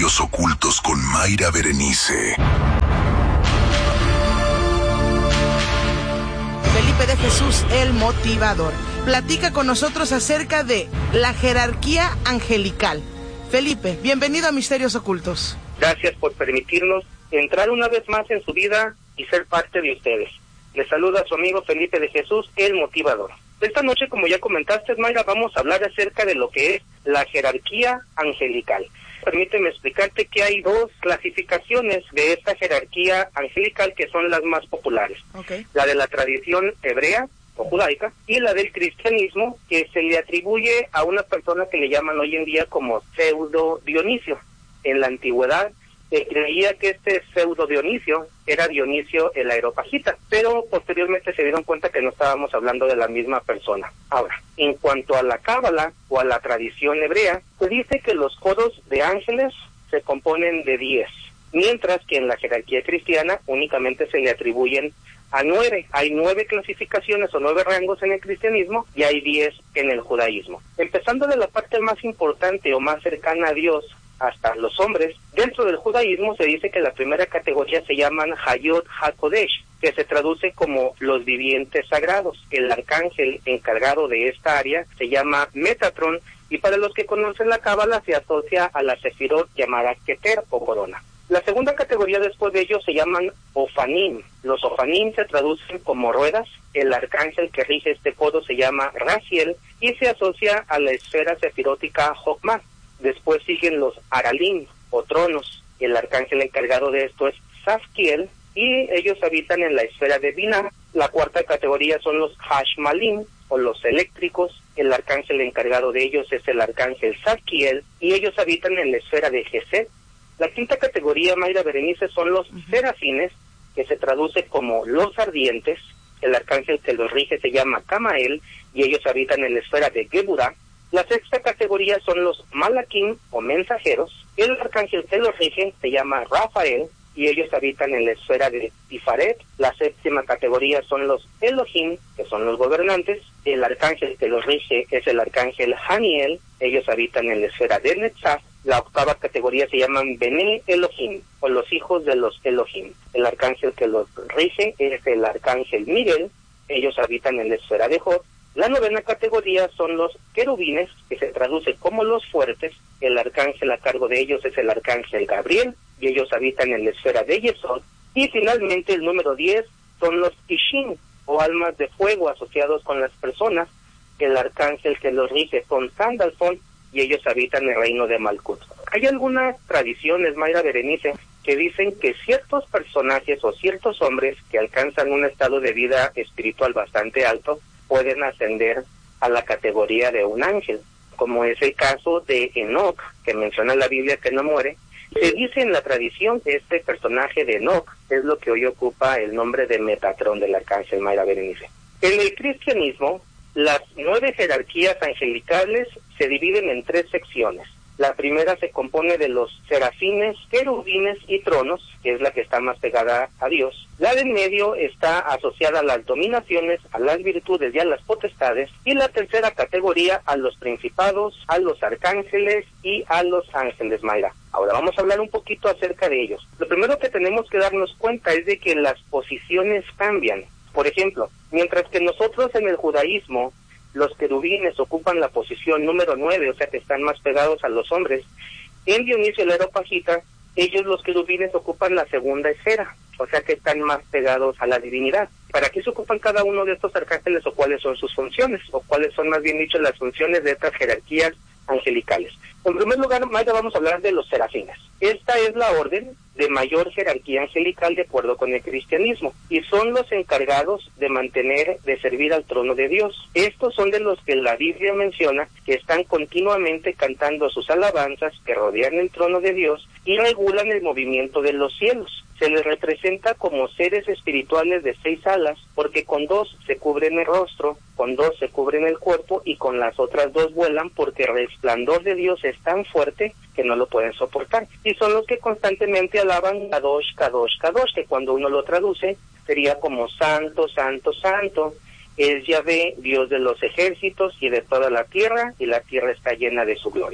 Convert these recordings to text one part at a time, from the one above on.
Misterios Ocultos con Mayra Berenice. Felipe de Jesús, el motivador, platica con nosotros acerca de la jerarquía angelical. Felipe, bienvenido a Misterios Ocultos. Gracias por permitirnos entrar una vez más en su vida y ser parte de ustedes. Les saluda su amigo Felipe de Jesús, el motivador. Esta noche, como ya comentaste, Mayra, vamos a hablar acerca de lo que es la jerarquía angelical. Permíteme explicarte que hay dos clasificaciones de esta jerarquía angelical que son las más populares. Okay. La de la tradición hebrea o judaica y la del cristianismo, que se le atribuye a una persona que le llaman hoy en día como pseudo Dionisio. En la antigüedad se creía que este pseudo Dionisio era Dionisio el Areópagita, pero posteriormente se dieron cuenta que no estábamos hablando de la misma persona. Ahora, en cuanto a la cábala o a la tradición hebrea, se dice que los coros de ángeles se componen de 10, mientras que en la jerarquía cristiana únicamente se le atribuyen a 9. Hay 9 clasificaciones o 9 rangos en el cristianismo y hay 10 en el judaísmo. Empezando de la parte más importante o más cercana a Dios, hasta los hombres, dentro del judaísmo se dice que la primera categoría se llaman Hayot HaKodesh, que se traduce como los vivientes sagrados. El arcángel encargado de esta área se llama Metatron, y para los que conocen la cábala se asocia a la sefirot llamada Keter o corona. La segunda categoría después de ellos se llaman Ofanim. Los Ofanim se traducen como ruedas. El arcángel que rige este codo se llama Raziel y se asocia a la esfera sefirótica Jokmah. Después siguen los Aralim o tronos. El arcángel encargado de esto es Safkiel y ellos habitan en la esfera de Binah. La cuarta categoría son los Hashmalim o los eléctricos. El arcángel encargado de ellos es el arcángel Safkiel y ellos habitan en la esfera de Gesed. La quinta categoría, Mayra Berenice, son los serafines, que se traduce como los ardientes. El arcángel que los rige se llama Camael y ellos habitan en la esfera de Geburah. La sexta categoría son los Malakim o mensajeros. El arcángel que los rige se llama Rafael y ellos habitan en la esfera de Tifaret. La séptima categoría son los Elohim, que son los gobernantes. El arcángel que los rige es el arcángel Haniel. Ellos habitan en la esfera de Netzach. La octava categoría se llaman Bene Elohim, o los hijos de los Elohim. El arcángel que los rige es el arcángel Miguel. Ellos habitan en la esfera de Jod. La novena categoría son los querubines, que se traduce como los fuertes. El arcángel a cargo de ellos es el arcángel Gabriel, y ellos habitan en la esfera de Yesod. Y finalmente el número 10 son los Ishim, o almas de fuego asociados con las personas. El arcángel que los rige son Sandalfon, y ellos habitan el reino de Malkut. Hay algunas tradiciones, Mayra Berenice, que dicen que ciertos personajes o ciertos hombres que alcanzan un estado de vida espiritual bastante alto pueden ascender a la categoría de un ángel, como es el caso de Enoc, que menciona la Biblia que no muere. Se dice en la tradición que este personaje de Enoc es lo que hoy ocupa el nombre de Metatron del arcángel, Mayra Berenice. En el cristianismo, las 9 jerarquías angelicales se dividen en 3 secciones. La primera se compone de los serafines, querubines y tronos, que es la que está más pegada a Dios. La de en medio está asociada a las dominaciones, a las virtudes y a las potestades. Y la tercera categoría a los principados, a los arcángeles y a los ángeles, Mayra. Ahora vamos a hablar un poquito acerca de ellos. Lo primero que tenemos que darnos cuenta es de que las posiciones cambian. Por ejemplo, mientras que nosotros en el judaísmo los querubines ocupan la posición número 9, o sea que están más pegados a los hombres, en Dionisio el Areópagita, ellos los querubines ocupan la segunda esfera, o sea que están más pegados a la divinidad. ¿Para qué se ocupan cada uno de estos arcángeles o cuáles son sus funciones? O cuáles son, más bien dicho, las funciones de estas jerarquías angelicales. En primer lugar, Mayra, vamos a hablar de los serafines. Esta es la orden de mayor jerarquía angelical de acuerdo con el cristianismo, y son los encargados de mantener, de servir al trono de Dios. Estos son de los que la Biblia menciona que están continuamente cantando sus alabanzas que rodean el trono de Dios y regulan el movimiento de los cielos. Se les representa como seres espirituales de 6 alas, porque con 2 se cubren el rostro, con 2 se cubren el cuerpo y con las otras 2 vuelan, porque el resplandor de Dios es tan fuerte que no lo pueden soportar. Y son los que constantemente alaban Kadosh, Kadosh, Kadosh, que cuando uno lo traduce sería como santo, santo, santo. Es Yahvé, Dios de los ejércitos y de toda la tierra, y la tierra está llena de su gloria.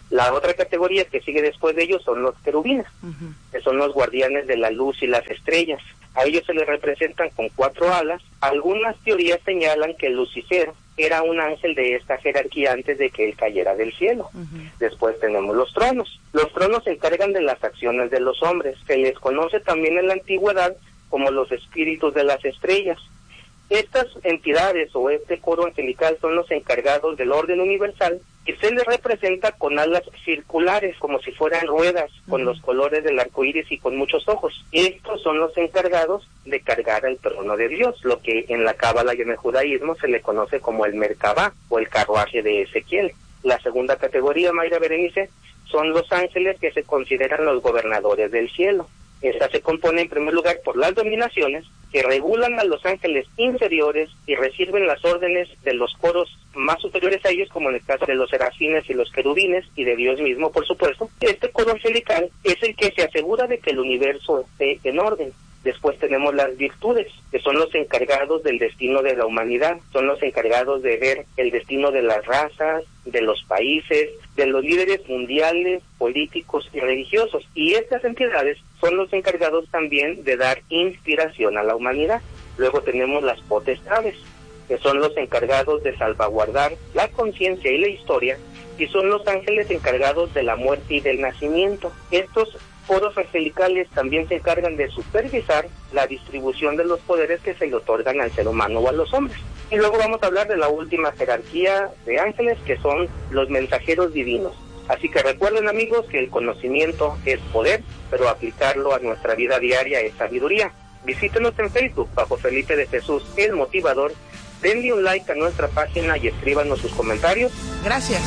La otra categoría que sigue después de ellos son los querubines, que son los guardianes de la luz y las estrellas. A ellos se les representan con 4 alas. Algunas teorías señalan que Lucifer era un ángel de esta jerarquía antes de que él cayera del cielo. Después tenemos los tronos. Los tronos se encargan de las acciones de los hombres. Se les conoce también en la antigüedad como los espíritus de las estrellas. Estas entidades o este coro angelical son los encargados del orden universal y se les representa con alas circulares, como si fueran ruedas, con los colores del arco iris y con muchos ojos. Estos son los encargados de cargar el trono de Dios, lo que en la cábala y en el judaísmo se le conoce como el Merkabá o el carruaje de Ezequiel. La segunda categoría, Mayra Berenice, son los ángeles que se consideran los gobernadores del cielo. Esta se compone en primer lugar por las dominaciones que regulan a los ángeles inferiores y reciben las órdenes de los coros más superiores a ellos, como en el caso de los serafines y los querubines y de Dios mismo, por supuesto. Este coro angelical es el que se asegura de que el universo esté en orden. Después tenemos las virtudes, que son los encargados del destino de la humanidad, son los encargados de ver el destino de las razas, de los países, de los líderes mundiales, políticos y religiosos. Y estas entidades son los encargados también de dar inspiración a la humanidad. Luego tenemos las potestades, que son los encargados de salvaguardar la conciencia y la historia, y son los ángeles encargados de la muerte y del nacimiento. Estos coros angelicales también se encargan de supervisar la distribución de los poderes que se le otorgan al ser humano o a los hombres. Y luego vamos a hablar de la última jerarquía de ángeles, que son los mensajeros divinos. Así que recuerden, amigos, que el conocimiento es poder, pero aplicarlo a nuestra vida diaria es sabiduría. Visítenos en Facebook bajo Felipe de Jesús, el Motivador. Denle un like a nuestra página y escríbanos sus comentarios. Gracias.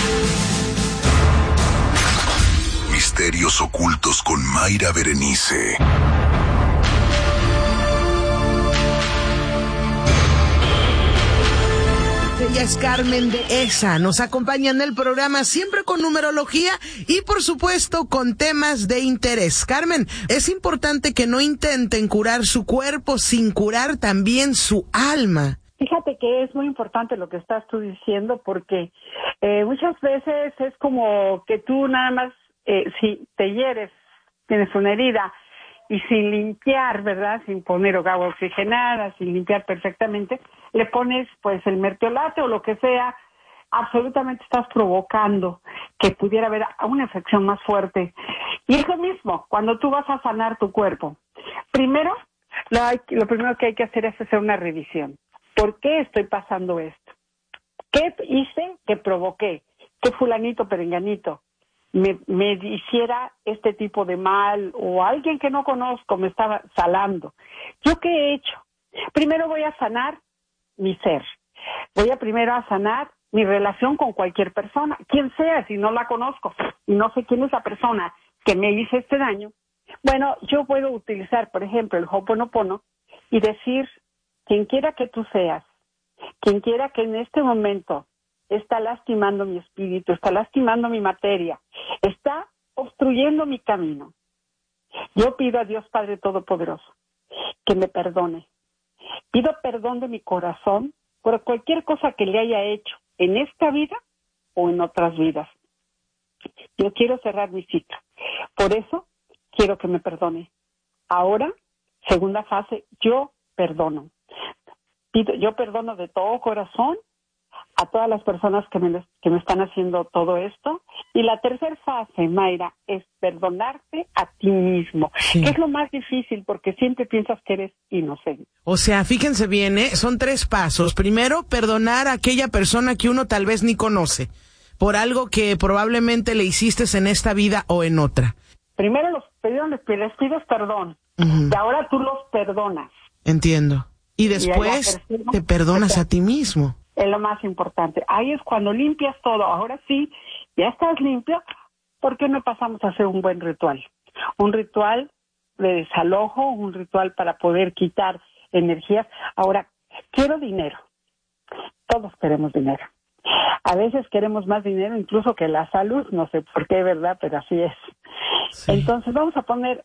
Misterios ocultos con Mayra Berenice. Ella es Carmen de ESA. Nos acompaña en el programa siempre con numerología y, por supuesto, con temas de interés. Carmen, es importante que no intenten curar su cuerpo sin curar también su alma. Fíjate que es muy importante lo que estás tú diciendo, porque muchas veces es como que tú nada más, si te hieres, tienes una herida, y sin limpiar, ¿verdad?, sin poner agua oxigenada, sin limpiar perfectamente, le pones pues el mertiolate o lo que sea, absolutamente estás provocando que pudiera haber una infección más fuerte. Y es lo mismo cuando tú vas a sanar tu cuerpo. Primero, lo primero que hay que hacer es hacer una revisión. ¿Por qué estoy pasando esto? ¿Qué hice que provoqué? ¿Qué fulanito perenganito me hiciera este tipo de mal, o alguien que no conozco me estaba salando? ¿Yo qué he hecho? Primero voy a sanar mi ser. Voy a primero a sanar mi relación con cualquier persona, quien sea, si no la conozco y no sé quién es la persona que me hizo este daño. Bueno, yo puedo utilizar, por ejemplo, el Ho'oponopono y decir: quien quiera que tú seas, quien quiera que en este momento está lastimando mi espíritu, está lastimando mi materia, está obstruyendo mi camino, yo pido a Dios Padre Todopoderoso que me perdone. Pido perdón de mi corazón por cualquier cosa que le haya hecho en esta vida o en otras vidas. Yo quiero cerrar mi ciclo. Por eso quiero que me perdone. Ahora, segunda fase, yo perdono. Yo perdono de todo corazón a todas las personas que me están haciendo todo esto. Y la tercera fase, Mayra, es perdonarte a ti mismo, que es lo más difícil, porque siempre piensas que eres inocente. O sea, fíjense bien, son 3 pasos. Primero, perdonar a aquella persona que uno tal vez ni conoce, por algo que probablemente le hiciste en esta vida o en otra. Primero les pides perdón, y ahora tú los perdonas. Entiendo. Y después te perdonas a ti mismo. Es lo más importante. Ahí es cuando limpias todo. Ahora sí, ya estás limpio. ¿Por qué no pasamos a hacer un buen ritual? Un ritual de desalojo, un ritual para poder quitar energías. Ahora, quiero dinero. Todos queremos dinero. A veces queremos más dinero incluso que la salud. No sé por qué, ¿verdad? Pero así es. Sí. Entonces vamos a poner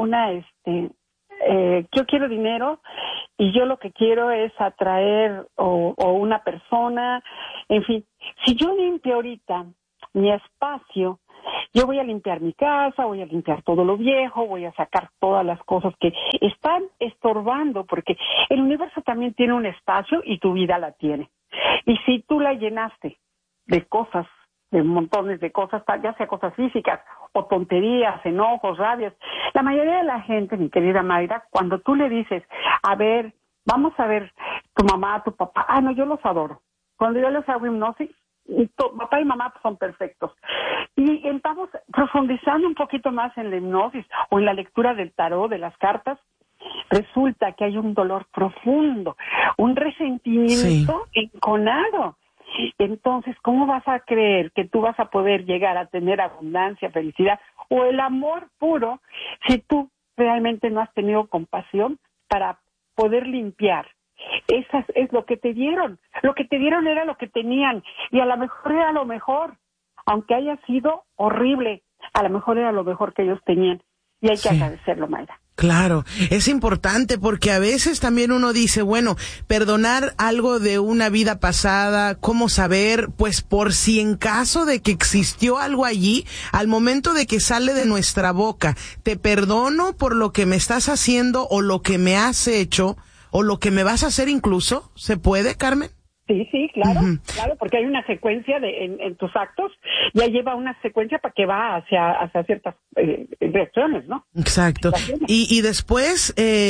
yo quiero dinero y yo lo que quiero es atraer o una persona, en fin. Si yo limpio ahorita mi espacio. Yo voy a limpiar mi casa, voy a limpiar todo lo viejo, voy a sacar todas las cosas que están estorbando, porque el universo también tiene un espacio y tu vida la tiene. Y si tú la llenaste de cosas, de montones de cosas, ya sea cosas físicas o tonterías, enojos, rabias, la mayoría de la gente, mi querida Mayra, cuando tú le dices, a ver, vamos a ver tu mamá, tu papá, no, yo los adoro. Cuando yo les hago hipnosis, papá y mamá son perfectos. Y estamos profundizando un poquito más en la hipnosis o en la lectura del tarot, de las cartas. Resulta que hay un dolor profundo, un resentimiento enconado. Entonces, ¿cómo vas a creer que tú vas a poder llegar a tener abundancia, felicidad o el amor puro si tú realmente no has tenido compasión para poder limpiar? Eso es lo que te dieron. Lo que te dieron era lo que tenían y a lo mejor era lo mejor. Aunque haya sido horrible, a lo mejor era lo mejor que ellos tenían. Y hay que agradecerlo, Mayra. Claro, es importante porque a veces también uno dice, bueno, perdonar algo de una vida pasada, ¿cómo saber? Pues por si en caso de que existió algo allí, al momento de que sale de nuestra boca, te perdono por lo que me estás haciendo o lo que me has hecho o lo que me vas a hacer incluso, ¿se puede, Carmen? Sí, claro, claro, porque hay una secuencia en tus actos, ya lleva una secuencia para que va hacia ciertas reacciones, ¿no? Exacto. Y después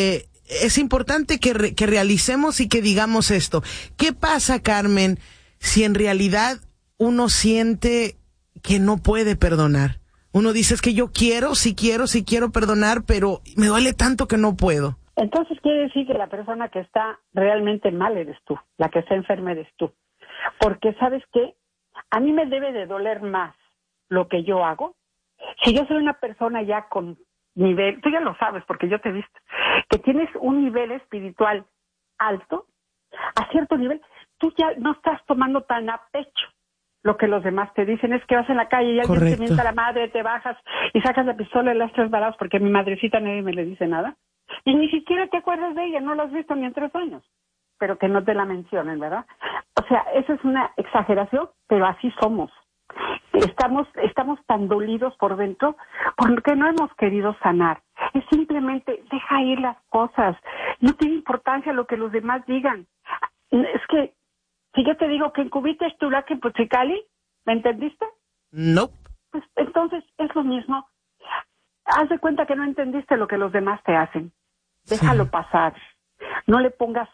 es importante que realicemos y que digamos esto. ¿Qué pasa, Carmen, si en realidad uno siente que no puede perdonar? Uno dice, es que yo sí quiero perdonar, pero me duele tanto que no puedo. Entonces quiere decir que la persona que está realmente mal eres tú, la que está enferma eres tú. Porque, ¿sabes qué? A mí me debe de doler más lo que yo hago. Si yo soy una persona ya con nivel, tú ya lo sabes porque yo te he visto, que tienes un nivel espiritual alto, a cierto nivel, tú ya no estás tomando tan a pecho lo que los demás te dicen. Es que vas en la calle y alguien te mienta a la madre, te bajas y sacas la pistola y las 3 balas porque a mi madrecita nadie me le dice nada. Y ni siquiera te acuerdas de ella, no la has visto ni en 3 años, pero que no te la mencionen, ¿verdad? O sea, eso es una exageración, pero así somos. Estamos tan dolidos por dentro porque no hemos querido sanar. Es simplemente, deja ir las cosas. No tiene importancia lo que los demás digan. Es que, si yo te digo que en Cubita es Tulaque Puchicali, ¿me entendiste? No. Pues entonces es lo mismo. Haz de cuenta que no entendiste lo que los demás te hacen. Déjalo pasar. No le pongas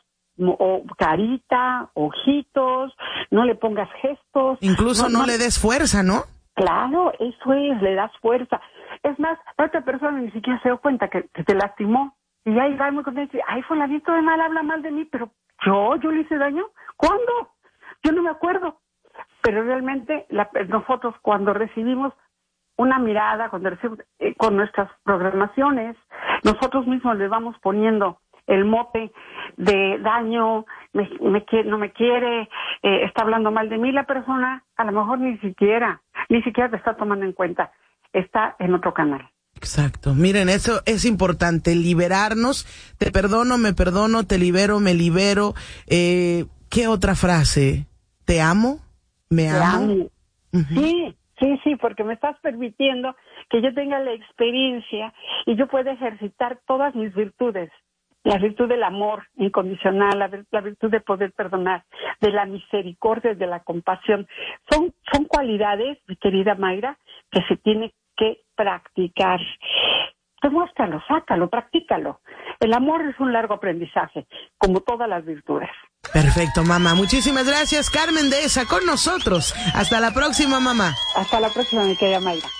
carita, ojitos, no le pongas gestos. Incluso no le des fuerza, ¿no? Claro, eso es, le das fuerza. Es más, la otra persona ni siquiera se dio cuenta que te lastimó. Y ahí va muy contento y dice, ay, fulanito de mal habla mal de mí, pero yo le hice daño. ¿Cuándo? Yo no me acuerdo. Pero realmente nosotros cuando recibimos una mirada, cuando recibimos con nuestras programaciones, nosotros mismos le vamos poniendo el mote de daño, no me quiere, está hablando mal de mí. La persona a lo mejor ni siquiera te está tomando en cuenta, está en otro canal. Exacto. Miren, eso es importante, liberarnos. Te perdono, me perdono, te libero, me libero. ¿Qué otra frase? ¿Te amo? ¿Me amo? Uh-huh. Sí, porque me estás permitiendo que yo tenga la experiencia y yo pueda ejercitar todas mis virtudes. La virtud del amor incondicional, la virtud de poder perdonar, de la misericordia, de la compasión. Son cualidades, mi querida Mayra, que se tiene que practicar. Demuéstralo, sácalo, practícalo. El amor es un largo aprendizaje, como todas las virtudes. Perfecto, mamá. Muchísimas gracias, Carmen Dehesa, con nosotros. Hasta la próxima, mamá. Hasta la próxima, mi querida Mayra.